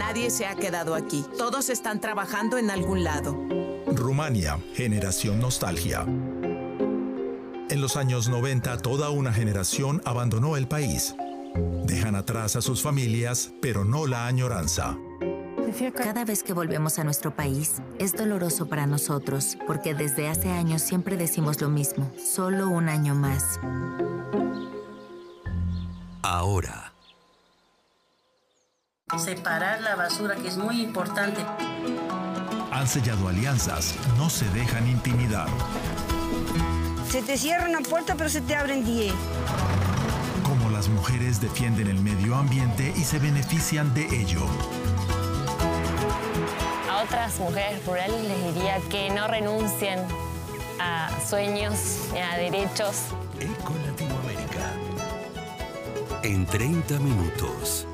Nadie se ha quedado aquí. Todos están trabajando en algún lado. Rumania, generación nostalgia. En los años 90, toda una generación abandonó el país. Dejan atrás a sus familias, pero no la añoranza. Cada vez que volvemos a nuestro país, es doloroso para nosotros, porque desde hace años siempre decimos lo mismo. Solo un año más. Ahora. Separar la basura, que es muy importante. Han sellado alianzas, no se dejan intimidar. Se te cierra una puerta, pero se te abren 10. Como las mujeres defienden el medio ambiente y se benefician de ello. A otras mujeres rurales les diría que no renuncien a sueños ni a derechos. Eco Latinoamérica. En 30 minutos.